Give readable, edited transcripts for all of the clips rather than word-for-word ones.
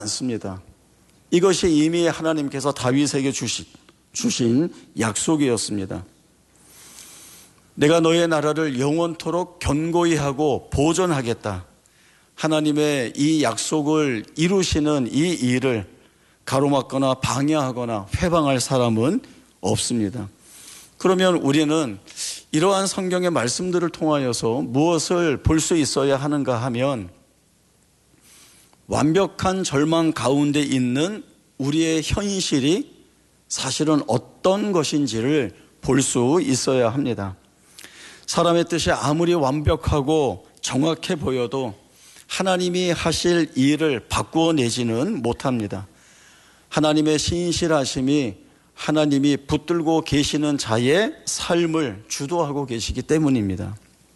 않습니다. 이것이 이미 하나님께서 다윗에게 주신 약속이었습니다. 내가 너의 나라를 영원토록 견고히 하고 보존하겠다. 하나님의 이 약속을 이루시는 이 일을 가로막거나 방해하거나 회방할 사람은 없습니다. 그러면 우리는 이러한 성경의 말씀들을 통하여서 무엇을 볼 수 있어야 하는가 하면 완벽한 절망 가운데 있는 우리의 현실이 사실은 어떤 것인지를 볼 수 있어야 합니다. 사람의 뜻이 아무리 완벽하고 정확해 보여도 하나님이 하실 일을 바꾸어 내지는 못합니다. 하나님의 신실하심이 하나님이 붙들고 계시는 자의 삶을 주도하고 계시기 때문입니다.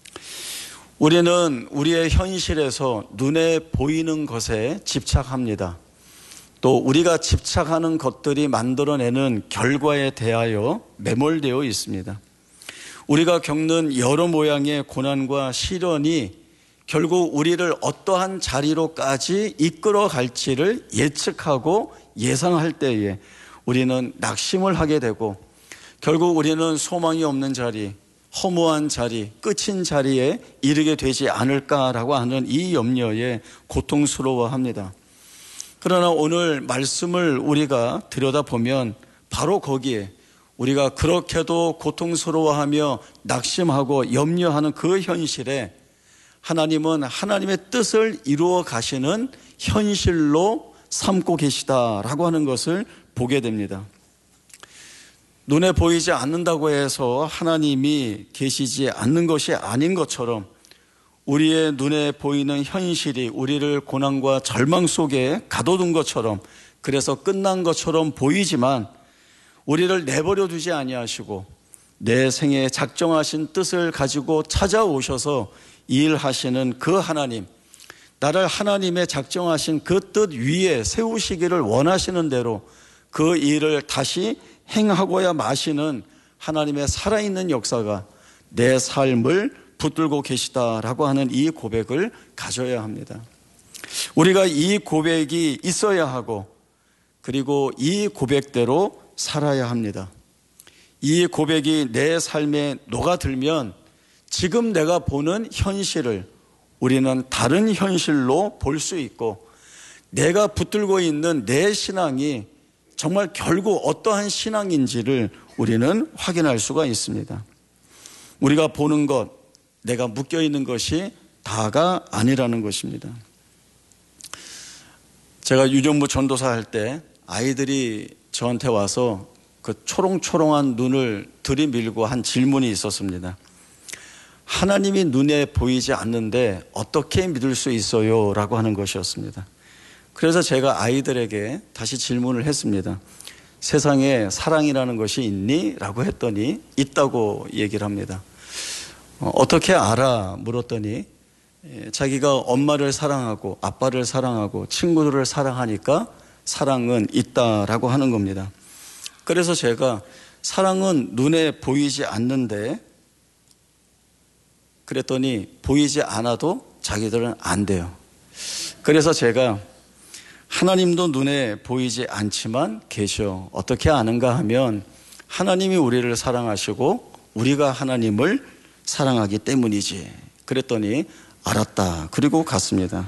우리는 우리의 현실에서 눈에 보이는 것에 집착합니다. 또 우리가 집착하는 것들이 만들어내는 결과에 대하여 매몰되어 있습니다. 우리가 겪는 여러 모양의 고난과 시련이 결국 우리를 어떠한 자리로까지 이끌어 갈지를 예측하고 예상할 때에 우리는 낙심을 하게 되고 결국 우리는 소망이 없는 자리, 허무한 자리, 끝인 자리에 이르게 되지 않을까라고 하는 이 염려에 고통스러워합니다. 그러나 오늘 말씀을 우리가 들여다보면 바로 거기에 우리가 그렇게도 고통스러워하며 낙심하고 염려하는 그 현실에 하나님은 하나님의 뜻을 이루어 가시는 현실로 삼고 계시다라고 하는 것을 보게 됩니다. 눈에 보이지 않는다고 해서 하나님이 계시지 않는 것이 아닌 것처럼 우리의 눈에 보이는 현실이 우리를 고난과 절망 속에 가둬둔 것처럼 그래서 끝난 것처럼 보이지만 우리를 내버려 두지 아니하시고 내 생에 작정하신 뜻을 가지고 찾아오셔서 일하시는 그 하나님, 나를 하나님의 작정하신 그 뜻 위에 세우시기를 원하시는 대로 그 일을 다시 행하고야 마시는 하나님의 살아있는 역사가 내 삶을 붙들고 계시다라고 하는 이 고백을 가져야 합니다. 우리가 이 고백이 있어야 하고 그리고 이 고백대로 살아야 합니다. 이 고백이 내 삶에 녹아들면 지금 내가 보는 현실을 우리는 다른 현실로 볼 수 있고 내가 붙들고 있는 내 신앙이 정말 결국 어떠한 신앙인지를 우리는 확인할 수가 있습니다. 우리가 보는 것, 내가 묶여있는 것이 다가 아니라는 것입니다. 제가 유전부 전도사 할 때 아이들이 저한테 와서 그 초롱초롱한 눈을 들이밀고 한 질문이 있었습니다. 하나님이 눈에 보이지 않는데 어떻게 믿을 수 있어요? 라고 하는 것이었습니다. 그래서 제가 아이들에게 다시 질문을 했습니다. 세상에 사랑이라는 것이 있니? 라고 했더니 있다고 얘기를 합니다. 어떻게 알아? 물었더니 자기가 엄마를 사랑하고 아빠를 사랑하고 친구들을 사랑하니까 사랑은 있다라고 하는 겁니다. 그래서 제가 사랑은 눈에 보이지 않는데 그랬더니 보이지 않아도 자기들은 안 돼요. 그래서 제가 하나님도 눈에 보이지 않지만 계셔. 어떻게 아는가 하면 하나님이 우리를 사랑하시고 우리가 하나님을 사랑하기 때문이지. 그랬더니 알았다. 그리고 갔습니다.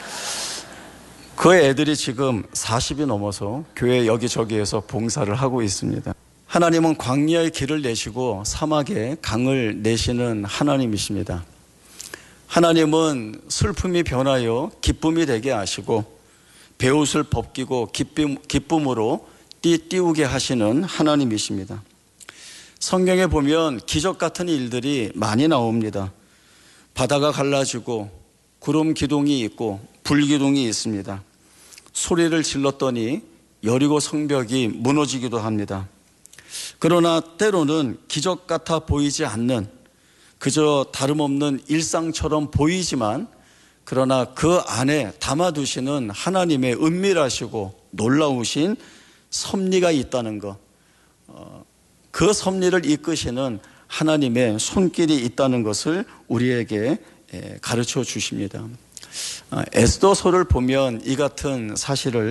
그 애들이 지금 40이 넘어서 교회 여기저기에서 봉사를 하고 있습니다. 하나님은 광야의 길을 내시고 사막에 강을 내시는 하나님이십니다. 하나님은 슬픔이 변하여 기쁨이 되게 하시고 베옷을 벗기고 기쁨으로 띄우게 하시는 하나님이십니다. 성경에 보면 기적 같은 일들이 많이 나옵니다. 바다가 갈라지고 구름 기둥이 있고 불 기둥이 있습니다. 소리를 질렀더니 여리고 성벽이 무너지기도 합니다. 그러나 때로는 기적 같아 보이지 않는 그저 다름없는 일상처럼 보이지만 그러나 그 안에 담아두시는 하나님의 은밀하시고 놀라우신 섭리가 있다는 것, 그 섭리를 이끄시는 하나님의 손길이 있다는 것을 우리에게 가르쳐 주십니다. 에스더서를 보면 이 같은 사실을